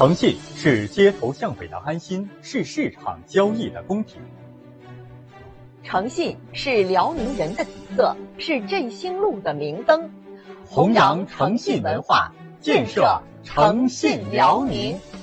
诚信是街头巷尾的安心，是市场交易的公平。 诚信是辽宁人的底色，是振兴路的明灯。 弘扬诚信文化，建设诚信辽宁。